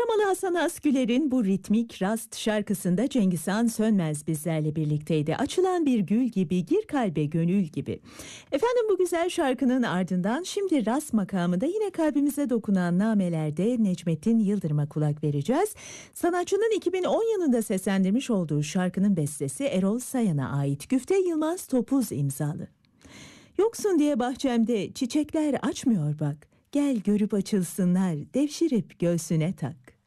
Adıyamanlı Hasan Asgüler'in bu ritmik Rast şarkısında Cengizhan Sönmez bizlerle birlikteydi. Açılan bir gül gibi, gir kalbe gönül gibi. Efendim, bu güzel şarkının ardından şimdi Rast makamında yine kalbimize dokunan namelerde Necmettin Yıldırım'a kulak vereceğiz. Sanatçının 2010 yılında seslendirmiş olduğu şarkının bestesi Erol Sayan'a ait, Güfte Yılmaz Topuz imzalı. Yoksun diye bahçemde çiçekler açmıyor bak. Gel görüp açılsınlar, devşirip göğsüne tak.